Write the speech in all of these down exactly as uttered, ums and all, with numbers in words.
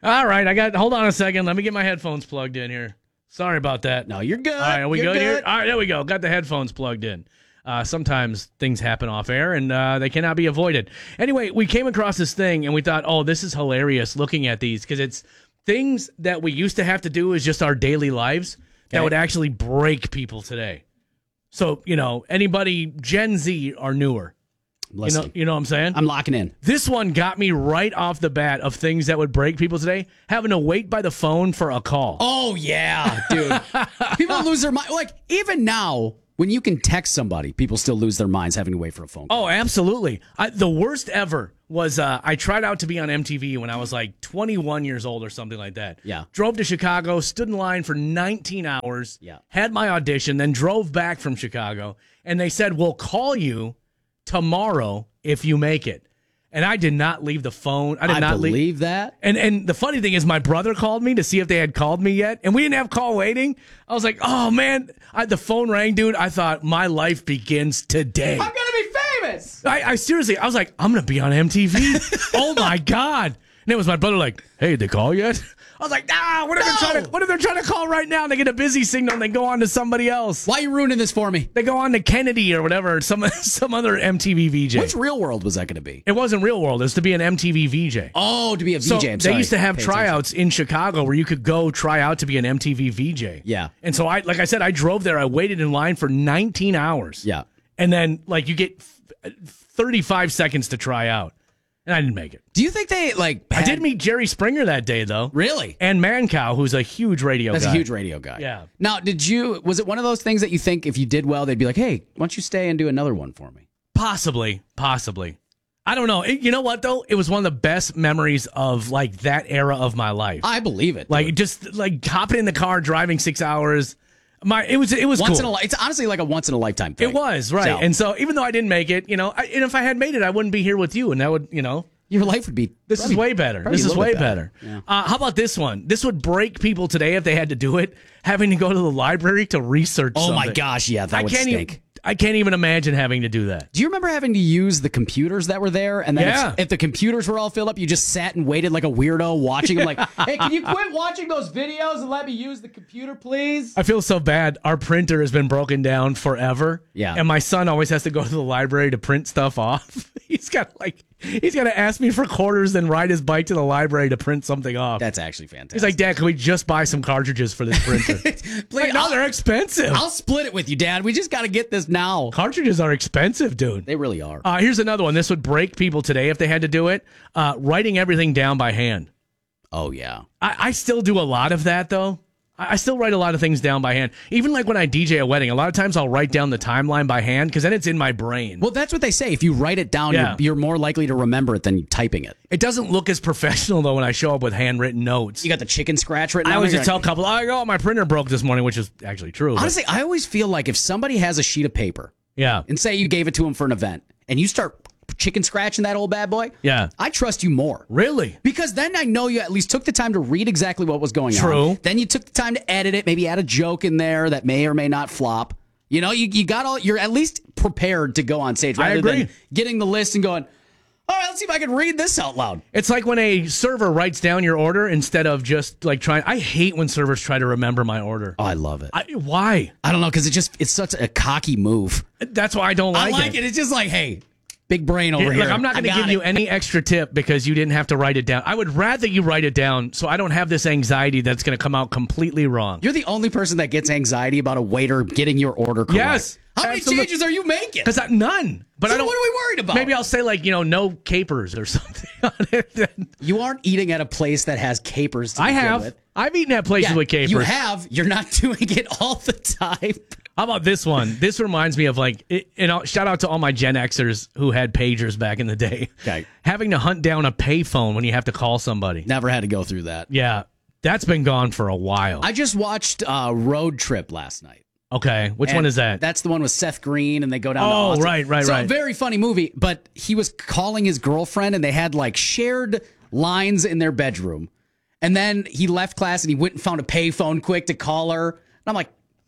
All right, I got. Hold on a second. Let me get my headphones plugged in here. Sorry about that. No, you're good. All right, are we you're good, good here? All right, there we go. Got the headphones plugged in. Uh, sometimes things happen off air, and uh, they cannot be avoided. Anyway, we came across this thing, and we thought, oh, this is hilarious looking at these, because it's things that we used to have to do as just our daily lives that Okay. would actually break people today. So, you know, anybody Gen Z or newer. You know, Listen, you know what I'm saying? I'm locking in. This one got me right off the bat of things that would break people today. Having to wait by the phone for a call. Oh, yeah, dude. People lose their mind. Like, even now, when you can text somebody, people still lose their minds having to wait for a phone call. Oh, absolutely. I, the worst ever was uh, I tried out to be on M T V when I was like twenty-one years old or something like that. Yeah. Drove to Chicago, stood in line for nineteen hours, Yeah. had my audition, then drove back from Chicago, and they said, we'll call you tomorrow if you make it. And I did not leave the phone. I did I not leave. believe that. And and the funny thing is, my brother called me to see if they had called me yet, and we didn't have call waiting. I was like, oh, man. I, the phone rang, dude. I thought, my life begins today. I'm going to be famous. I, I seriously, I was like, I'm going to be on M T V. Oh, my God. And it was my brother like, hey, did they call yet? I was like, nah, what if, No. they're trying to, what if they're trying to call right now and they get a busy signal and they go on to somebody else? Why are you ruining this for me? They go on to Kennedy or whatever, some some other M T V V J. Which Real World was that going to be? It wasn't Real World. It was to be an M T V V J. Oh, to be a V J. So I'm they sorry. used to have Pay tryouts in Chicago where you could go try out to be an M T V V J. Yeah. And so I, like I said, I drove there. I waited in line for nineteen hours. Yeah. And then like you get thirty-five seconds to try out. And I didn't make it. Do you think they, like, I had- did meet Jerry Springer that day, though. Really? And Mancow, who's a huge radio That's guy. a huge radio guy. Yeah. Now, did you, was it one of those things that you think if you did well, they'd be like, hey, why don't you stay and do another one for me? Possibly. Possibly. I don't know. It, you know what, though? It was one of the best memories of, like, that era of my life. I believe it. like, dude. just, like, hopping in the car, driving six hours. My, It was, it was once cool. in a li- It's honestly like a once in a lifetime thing. It was, right. So, And so, even though I didn't make it, you know, I, and if I had made it, I wouldn't be here with you, and that would, you know... your life would be. This probably- is way better. probably This a is little way bit better. Yeah. Uh, how about this one? This would break people today if they had to do it, having to go to the library to research Oh something. my gosh, yeah, that I would can't stink. Even, I can't even imagine having to do that. Do you remember having to use the computers that were there? And then Yeah. if, if the computers were all filled up, you just sat and waited like a weirdo watching them like, hey, can you quit watching those videos and let me use the computer, please? I feel so bad. Our printer has been broken down forever. Yeah. And my son always has to go to the library to print stuff off. He's got like he's got to ask me for quarters, then ride his bike to the library to print something off. That's actually fantastic. He's like, Dad, can we just buy some cartridges for this printer? Please, Like, no, I'll, they're expensive. I'll split it with you, Dad. We just got to get this now. Cartridges are expensive, dude. They really are. Uh, here's another one. This would break people today if they had to do it. Uh, writing everything down by hand. Oh, yeah. I, I still do a lot of that, though. I, I still write a lot of things down by hand. Even like when I D J a wedding, a lot of times I'll write down the timeline by hand because then it's in my brain. Well, that's what they say. If you write it down, Yeah. you're, you're more likely to remember it than typing it. It doesn't look as professional, though, when I show up with handwritten notes. You got the chicken scratch written I down always there, just you're tell a like- couple, I go, oh, my printer broke this morning, which is actually true. but- Honestly, I always feel like if somebody has a sheet of paper yeah. and say you gave it to them for an event and you start chicken scratching that old bad boy, Yeah. I trust you more. Really? Because then I know you at least took the time to read exactly what was going on. True. Then you took the time to edit it, maybe add a joke in there that may or may not flop. You know, you, you got all, you're at least prepared to go on stage I rather agree. than getting the list and going, all right, let's see if I can read this out loud. It's like when a server writes down your order instead of just like trying. I hate when servers try to remember my order. Oh, I love it. I, I, why? I don't know, because it just, it's such a cocky move. That's why I don't like, I like it. It's just like, hey, big brain over Here, here. Look, I'm not going to I got give it. you any extra tip because you didn't have to write it down. I would rather you write it down so I don't have this anxiety that's going to come out completely wrong. You're the only person that gets anxiety about a waiter getting your order correct. Yes, How many absolute- changes are you making? Because none. But So I don't. what are we worried about? Maybe I'll say like you know no capers or something on it. You aren't eating at a place that has capers to I begin have. with. I've eaten at places Yeah, with capers. you have. You're not doing it all the time. How about this one? This reminds me of like, it, you know, shout out to all my Gen Xers who had pagers back in the day. Okay. Having to hunt down a payphone when you have to call somebody. Never had to go through that. Yeah, that's been gone for a while. I just watched uh, Road Trip last night. Okay, which And one is that? That's the one with Seth Green, and they go down to Oh, Austin. right, right, so, right. very funny movie, but he was calling his girlfriend, and they had, like, shared lines in their bedroom. And then he left class, and he went and found a payphone quick to call her. And I'm like,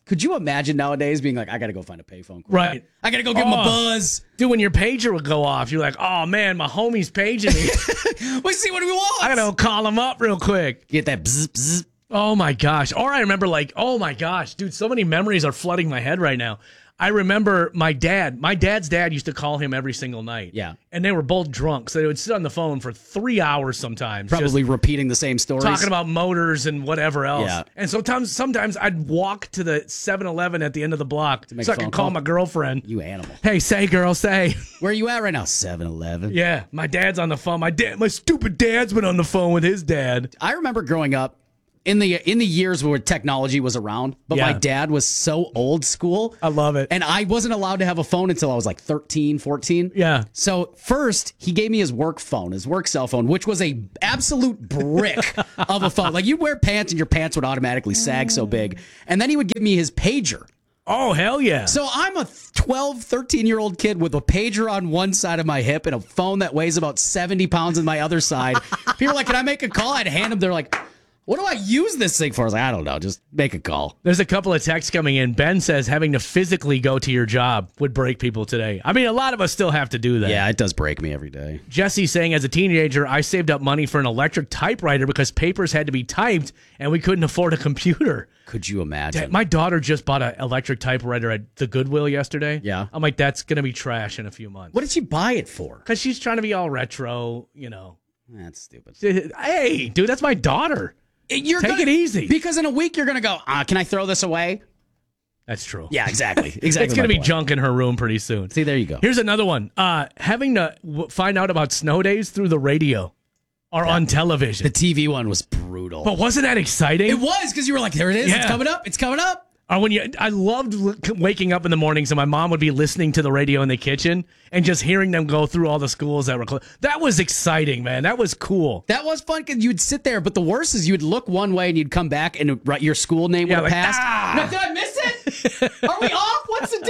Could you imagine nowadays being like, I got to go find a payphone? Right. I got to go give him a Oh. buzz. Dude, when your pager would go off, you're like, oh, man, my homie's paging me. Let's see what do we want. I got to go call him up real quick. Get that bzz, bzz. Oh, my gosh. Or I remember like, oh, my gosh, dude, so many memories are flooding my head right now. I remember my dad, my dad's dad used to call him every single night. Yeah. And they were both drunk, so they would sit on the phone for three hours sometimes. Probably just repeating the same stories. talking about motors and whatever else. Yeah. And sometimes sometimes I'd walk to the seven eleven at the end of the block make so a I could phone call call? my girlfriend. You animal. Hey, say, girl, say. Where are you at right now? seven eleven. Yeah, my dad's on the phone. My dad, my stupid dad's been on the phone with his dad. I remember growing up in the in the years where technology was around, but my Yeah. dad was so old school. I love it. And I wasn't allowed to have a phone until I was like thirteen, fourteen. Yeah. So first, he gave me his work phone, his work cell phone, which was a absolute brick of a phone. Like you'd wear pants and your pants would automatically sag so big. And then he would give me his pager. Oh, hell yeah. So I'm a twelve, thirteen year old kid with a pager on one side of my hip and a phone that weighs about seventy pounds on my other side. People are like, can I make a call? I'd hand them, they're like, what do I use this thing for? I was like, I don't know. Just make a call. There's a couple of texts coming in. Ben says having to physically go to your job would break people today. I mean, a lot of us still have to do that. Yeah, it does break me every day. Jesse saying, as a teenager, I saved up money for an electric typewriter because papers had to be typed and we couldn't afford a computer. Could you imagine? My daughter just bought an electric typewriter at the Goodwill yesterday. Yeah. I'm like, that's going to be trash in a few months. What did she buy it for? Because she's trying to be all retro, you know. That's stupid. Hey, dude, that's my daughter. You're Take gonna- it easy. Because in a week you're going to go, uh, can I throw this away? That's true. Yeah, exactly. Exactly. It's going to my be point. junk in her room pretty soon. See, there you go. Here's another one. Uh, having to w- find out about snow days through the radio or on television. The T V one was brutal. But wasn't that exciting? It was because you were like, there it is. It's Yeah. coming up. It's coming up. Or when you, I loved l- waking up in the mornings and my mom would be listening to the radio in the kitchen and just hearing them go through all the schools that were closed. That was exciting, man. That was cool. That was fun because you'd sit there, but the worst is you'd look one way and you'd come back and write your school name Yeah, would have like, passed. ah! No, did I miss it? Are we off? What's the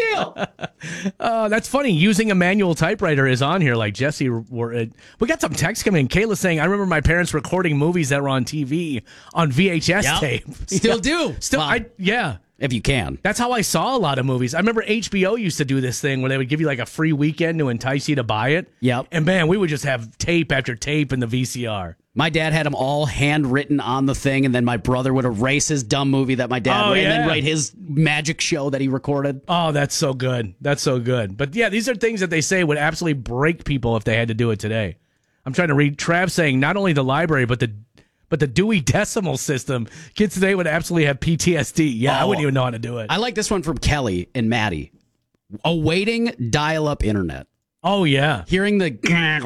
deal? Uh, that's funny. Using a manual typewriter is on here. Like Jesse, were, uh, we got some text coming in. Kayla saying, "I remember my parents recording movies that were on T V on V H S Yep. tape. Still Yeah. do. Still, Well, I yeah." if you can. That's how I saw a lot of movies. I remember H B O used to do this thing where they would give you like a free weekend to entice you to buy it. Yep. And man, we would just have tape after tape in the V C R. My dad had them all handwritten on the thing, and then my brother would erase his dumb movie that my dad Oh, wrote, and then yeah. write his magic show that he recorded. Oh, that's so good. That's so good. But yeah, these are things that they say would absolutely break people if they had to do it today. I'm trying to read Trav saying not only the library, but the but the Dewey Decimal System. Kids today would absolutely have P T S D. Yeah, I Oh. wouldn't even know how to do it. I like this one from Kelly and Maddie. Awaiting dial-up internet. Oh, yeah. Hearing the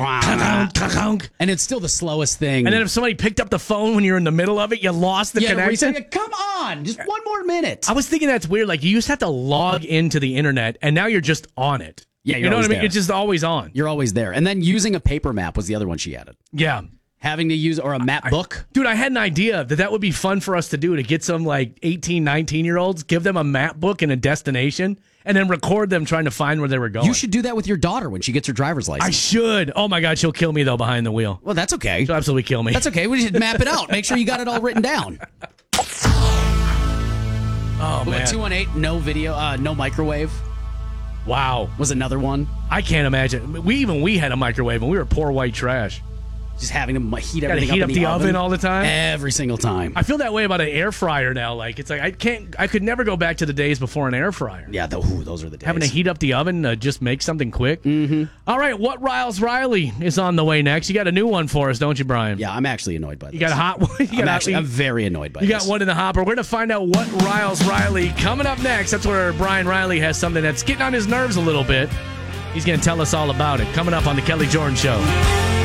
And and it's still the slowest thing. then if somebody picked up the phone when you're in the middle of it, you lost the yeah, connection. reset- come on, just one more minute. I was thinking that's weird. Like you used to have to log into the internet, and now you're just on it. Yeah, you you're know what I always mean. there. It's just always on. You're always there. And then using a paper map was the other one she added. Yeah, Having to use or a map book. dude. I had an idea that that would be fun for us to do to get some like eighteen, nineteen year olds, give them a map book and a destination, and then record them trying to find where they were going. You should do that with your daughter when she gets her driver's license. I should. Oh my God, she'll kill me though behind the wheel. well, that's okay. She'll absolutely kill me. That's okay. We should map it out. Make sure you got it all written down. oh man. two one eight, no video, uh, no microwave Wow. was another one. I can't imagine. We even we had a microwave and we were poor white trash. Just having to heat Gotta everything heat up up in the oven all the time? Every single time. I feel that way about an air fryer now. Like it's like I can't. I could never go back to the days before an air fryer. Yeah, the, ooh, those are the days. Having to heat up the oven to just make something quick. Mm-hmm. All right, what Riles Riley is on the way next? You got a new one for us, don't you, Brian? Yeah, I'm actually annoyed by this. You got a hot one. You got I'm a- actually, I'm very annoyed by You this. got one in the hopper. We're going to find out what Riles Riley coming up next. That's where Brian Riley has something that's getting on his nerves a little bit. He's going to tell us all about it. Coming up on the Kelly Jordan Show.